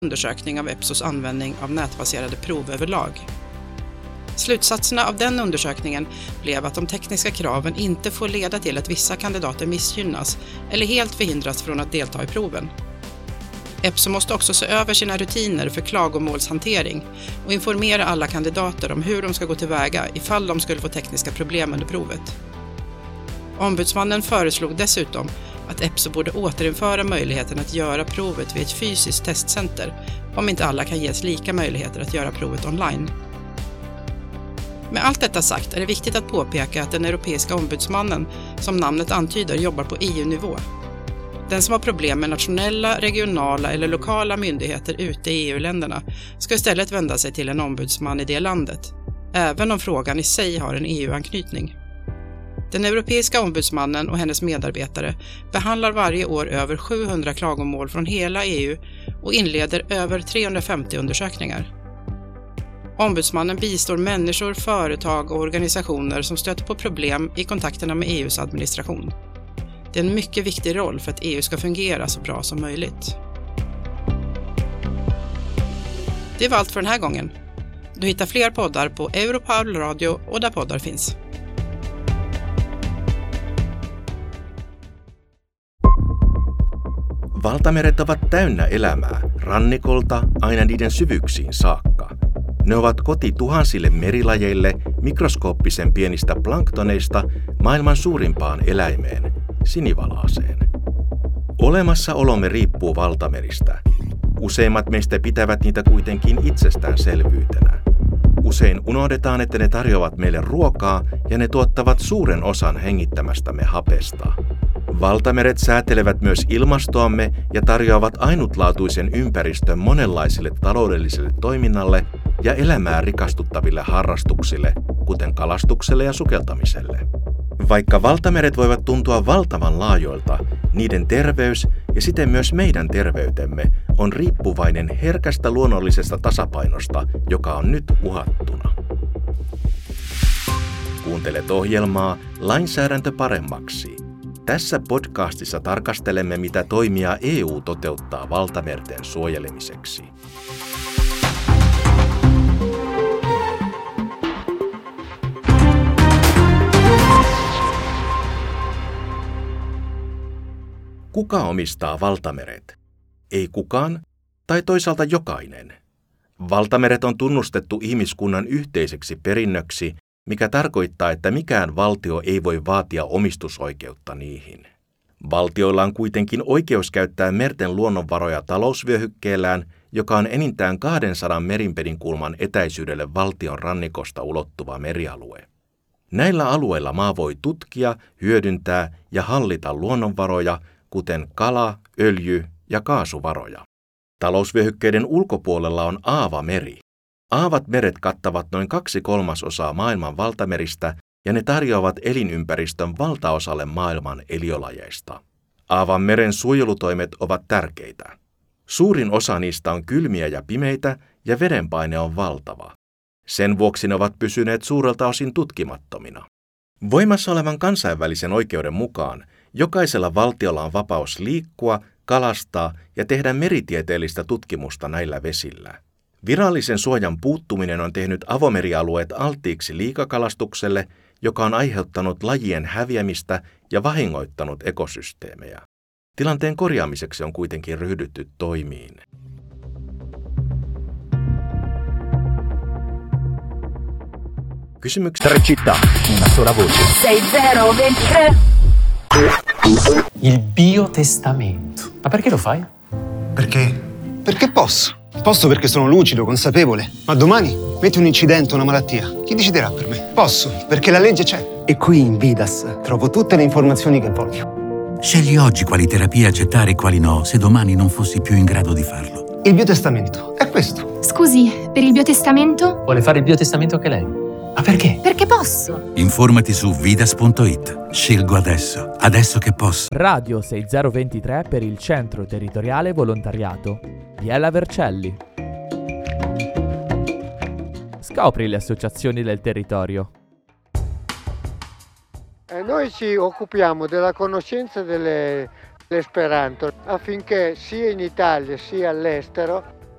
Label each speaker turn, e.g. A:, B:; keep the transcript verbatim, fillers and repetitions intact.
A: undersökning av Epsos användning av nätbaserade prov överlag. Slutsatserna av den undersökningen blev att de tekniska kraven inte får leda till att vissa kandidater missgynnas eller helt förhindras från att delta i proven. Epso måste också se över sina rutiner för klagomålshantering och informera alla kandidater om hur de ska gå tillväga ifall de skulle få tekniska problem under provet. Ombudsmannen föreslog dessutom att Epso borde återinföra möjligheten att göra provet vid ett fysiskt testcenter om inte alla kan ges lika möjligheter att göra provet online. Med allt detta sagt är det viktigt att påpeka att den europeiska ombudsmannen, som namnet antyder, jobbar på E U-nivå. Den som har problem med nationella, regionala eller lokala myndigheter ute i E U-länderna ska istället vända sig till en ombudsman i det landet, även om frågan i sig har en E U-anknytning. Den europeiska ombudsmannen och hennes medarbetare behandlar varje år över sjuhundra klagomål från hela E U och inleder över trehundrafemtio undersökningar. Ombudsmannen bistår människor, företag och organisationer som stöter på problem i kontakterna med E U:s administration. Det är en mycket viktig roll för att E U ska fungera så bra som möjligt. Det var allt för den här gången. Du hittar fler poddar på Europarl Radio och där poddar finns.
B: Valtameret ovat täynnä elämää, rannikolta aina niiden syvyyksiin saakka. Ne ovat koti tuhansille merilajeille, mikroskooppisen pienistä planktoneista maailman suurimpaan eläimeen, sinivalaaseen. Olemassaolomme riippuu valtameristä. Useimmat meistä pitävät niitä kuitenkin itsestäänselvyytenä. Usein unohdetaan, että ne tarjoavat meille ruokaa ja ne tuottavat suuren osan hengittämästämme hapesta. Valtameret säätelevät myös ilmastoamme ja tarjoavat ainutlaatuisen ympäristön monenlaisille taloudelliselle toiminnalle ja elämää rikastuttaville harrastuksille, kuten kalastukselle ja sukeltamiselle. Vaikka valtameret voivat tuntua valtavan laajoilta, niiden terveys ja siten myös meidän terveytemme on riippuvainen herkästä luonnollisesta tasapainosta, joka on nyt uhattuna. Kuuntelet ohjelmaa Lainsäädäntö paremmaksi. Tässä podcastissa tarkastelemme, mitä toimia E U toteuttaa valtamerten suojelemiseksi. Kuka omistaa valtameret? Ei kukaan, tai toisaalta jokainen. Valtameret on tunnustettu ihmiskunnan yhteiseksi perinnöksi, mikä tarkoittaa, että mikään valtio ei voi vaatia omistusoikeutta niihin. Valtioilla on kuitenkin oikeus käyttää merten luonnonvaroja talousvyöhykkeellään, joka on enintään kahdensadan merinperinkulman etäisyydelle valtion rannikosta ulottuva merialue. Näillä alueilla maa voi tutkia, hyödyntää ja hallita luonnonvaroja, kuten kala, öljy ja kaasuvaroja. Talousvyöhykkeiden ulkopuolella on aavameri. Aavat meret kattavat noin kaksi kolmasosaa maailman valtameristä ja ne tarjoavat elinympäristön valtaosalle maailman eliölajeista. Aavan meren suojelutoimet ovat tärkeitä. Suurin osa niistä on kylmiä ja pimeitä ja vedenpaine on valtava. Sen vuoksi ne ovat pysyneet suurelta osin tutkimattomina. Voimassa olevan kansainvälisen oikeuden mukaan jokaisella valtiolla on vapaus liikkua, kalastaa ja tehdä meritieteellistä tutkimusta näillä vesillä. Virallisen suojan puuttuminen on tehnyt avomerialueet alttiiksi liikakalastukselle, joka on aiheuttanut lajien häviämistä ja vahingoittanut ekosysteemejä. Tilanteen korjaamiseksi on kuitenkin ryhdytty toimiin. Kysymyksiä.
C: Città, una sola voce.
D: sei zero ventitré.
C: Il biotestamento. Ma perché lo fai?
E: Perché? Perché posso. Posso perché sono lucido, consapevole. Ma domani metti un incidente, una malattia. Chi deciderà per me? Posso, perché la legge c'è. E qui in Vidas trovo tutte le informazioni che voglio.
F: Scegli oggi quali terapie accettare e quali no, se domani non fossi più in grado di farlo.
E: Il biotestamento è questo.
G: Scusi, per il biotestamento?
C: Vuole fare il biotestamento anche lei? Ma perché?
G: Perché posso.
F: Informati su vidas punto it. Scelgo adesso, adesso che posso.
H: Radio sei zero ventitré per il Centro Territoriale Volontariato. Biella Vercelli. Scopri le associazioni del territorio.
I: E noi ci occupiamo della conoscenza delle, dell'Esperanto affinché sia in Italia sia all'estero